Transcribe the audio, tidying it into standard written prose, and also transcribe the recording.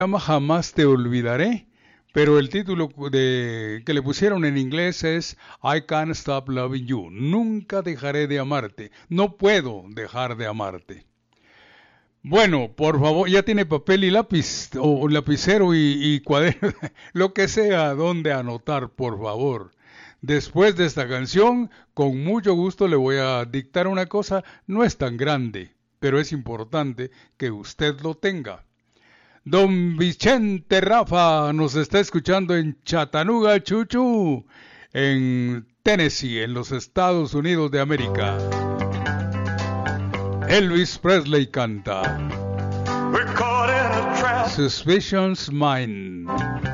llama Jamás te olvidaré, pero el título que le pusieron en inglés es I Can't Stop Loving You. Nunca dejaré de amarte. No puedo dejar de amarte. Bueno, por favor, ya tiene papel y lápiz, o lapicero y cuaderno, lo que sea donde anotar, por favor. Después de esta canción, con mucho gusto le voy a dictar una cosa, no es tan grande, pero es importante que usted lo tenga. Don Vicente Rafa nos está escuchando en Chattanooga, Chuchu, en Tennessee, en los Estados Unidos de América. Elvis Presley canta Suspicion's Mine.